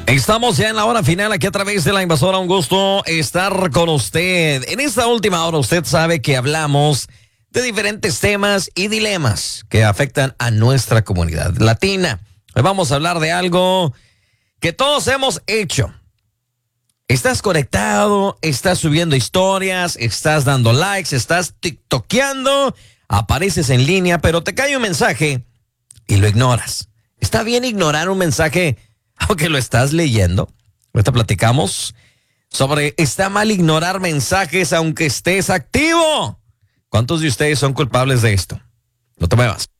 Estamos ya en la hora final aquí a través de La Invasora. Un gusto estar con usted. En esta última hora usted sabe que hablamos de diferentes temas y dilemas que afectan a nuestra comunidad latina. Hoy vamos a hablar de algo que todos hemos hecho. Estás conectado, estás subiendo historias, estás dando likes, estás tiktokeando, apareces en línea, pero te cae un mensaje y lo ignoras. ¿Está bien ignorar un mensaje aunque lo estás leyendo? Ahorita platicamos sobre está mal ignorar mensajes aunque estés activo. ¿Cuántos de ustedes son culpables de esto? No te muevas.